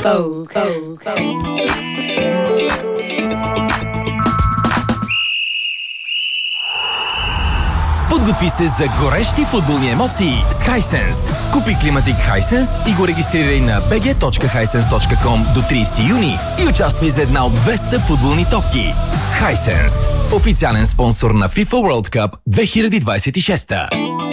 Подготви се за горещи футболни емоции с Hisense. Купи климатик Hisense и го регистрирай на bg.hisense.com до 30 юни и участвай за една от 200 футболни топки. Hisense. Официален спонсор на FIFA World Cup 2026.